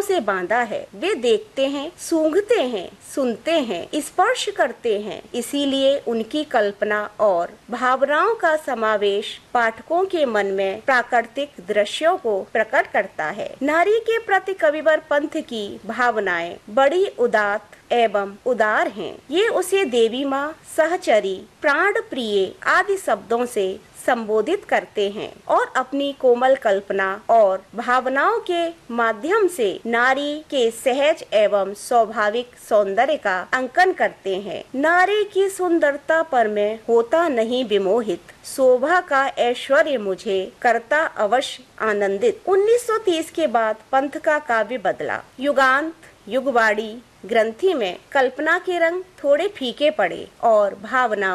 से बांधा है। वे देखते हैं, सूंघते हैं, सुनते हैं, स्पर्श करते हैं। इसीलिए उनकी कल्पना और भावनाओं का समावेश पाठकों के मन में प्राकृतिक दृश्यों को प्रकट करता है। नारी के प्रति कविवर पंथ की भावनाएं बड़ी उदात्त एवं उदार हैं। ये उसे देवी माँ, सहचरी, प्राण प्रिय आदि शब्दों से संबोधित करते हैं और अपनी कोमल कल्पना और भावनाओं के माध्यम से नारी के सहज एवं स्वाभाविक सौंदर्य का अंकन करते हैं। नारी की सुंदरता पर मैं होता नहीं विमोहित, शोभा का ऐश्वर्य मुझे करता अवश्य आनंदित। 1930 के बाद पंथ का काव्य बदला। युगांत, युगवाणी ग्रंथि में कल्पना के रंग थोड़े फीके पड़े और भावना